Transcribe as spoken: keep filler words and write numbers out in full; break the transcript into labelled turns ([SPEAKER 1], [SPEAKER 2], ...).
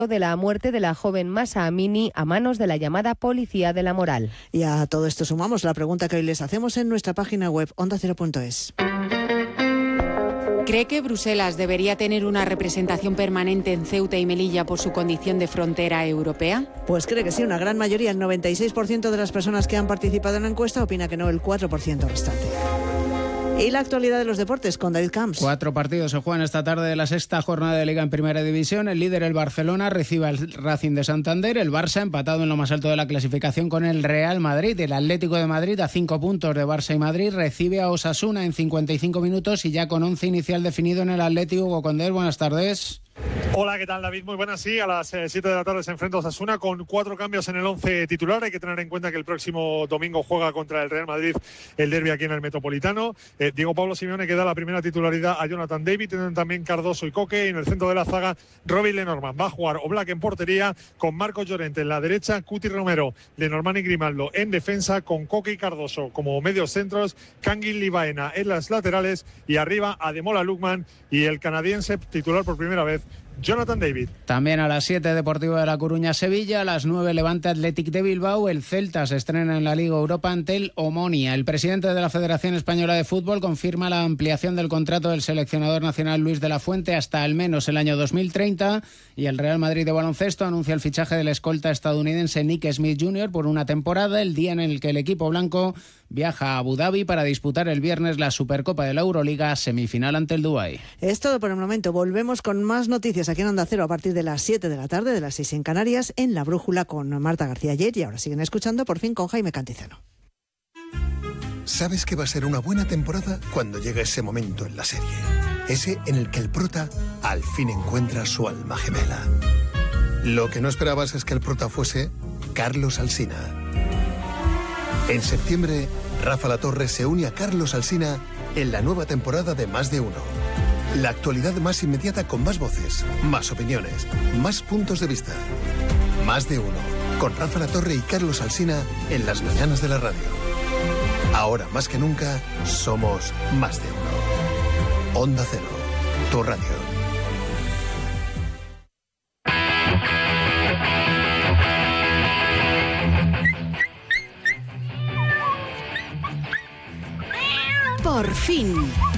[SPEAKER 1] de la muerte de la joven Mahsa Amini a manos de la llamada Policía de la Moral.
[SPEAKER 2] Y a todo esto sumamos la pregunta que hoy les hacemos en nuestra página web onda cero punto es.
[SPEAKER 3] ¿Cree que Bruselas debería tener una representación permanente en Ceuta y Melilla por su condición de frontera europea?
[SPEAKER 2] Pues cree que sí, una gran mayoría, el noventa y seis por ciento de las personas que han participado en la encuesta opina que no, el cuatro por ciento restante. Y la actualidad de los deportes con David Camps.
[SPEAKER 4] Cuatro partidos se juegan esta tarde de la sexta jornada de Liga en Primera División. El líder, el Barcelona, recibe al Racing de Santander. El Barça empatado en lo más alto de la clasificación con el Real Madrid. El Atlético de Madrid, a cinco puntos de Barça y Madrid, recibe a Osasuna en cincuenta y cinco minutos y ya con once inicial definido en el Atlético. Hugo Condés, buenas tardes.
[SPEAKER 5] Hola, ¿qué tal, David? Muy buenas. Sí, a las eh, siete de la tarde se enfrenta Osasuna con cuatro cambios en el once titular. Hay que tener en cuenta que el próximo domingo juega contra el Real Madrid el derbi aquí en el Metropolitano. Eh, Diego Pablo Simeone que da la primera titularidad a Jonathan David. Tienen también Cardoso y Coque. Y en el centro de la zaga, Robin Lenormand. Va a jugar Oblak en portería con Marcos Llorente en la derecha, Cuti Romero, Lenormand y Grimaldo en defensa con Coque y Cardoso como medios centros, Kangin Libaena en las laterales y arriba Ademola Lookman y el canadiense titular por primera vez, Jonathan David.
[SPEAKER 4] También a las siete, Deportivo de La Coruña, Sevilla. A las nueve, Levante Athletic de Bilbao. El Celta se estrena en la Liga Europa ante el Omonia. El presidente de la Federación Española de Fútbol confirma la ampliación del contrato del seleccionador nacional Luis de la Fuente hasta al menos el año dos mil treinta. Y el Real Madrid de baloncesto anuncia el fichaje del escolta estadounidense Nick Smith junior por una temporada, el día en el que el equipo blanco viaja a Abu Dhabi para disputar el viernes la Supercopa de la Euroliga, semifinal ante el Dubái.
[SPEAKER 2] Es todo por el momento. Volvemos con más noticias aquí en Onda Cero a partir de las siete de la tarde, de las seis en Canarias, en La Brújula con Marta García ayer y ahora siguen escuchando por fin con Jaime Cantizano.
[SPEAKER 6] Sabes que va a ser una buena temporada cuando llega ese momento en la serie. Ese en el que el prota al fin encuentra su alma gemela. Lo que no esperabas es que el prota fuese Carlos Alsina. En septiembre, Rafa Latorre se une a Carlos Alsina en la nueva temporada de Más de Uno. La actualidad más inmediata con más voces, más opiniones, más puntos de vista. Más de Uno, con Rafa Latorre y Carlos Alsina en las mañanas de la radio. Ahora más que nunca, somos Más de Uno. Onda Cero, tu radio.
[SPEAKER 7] Por fin.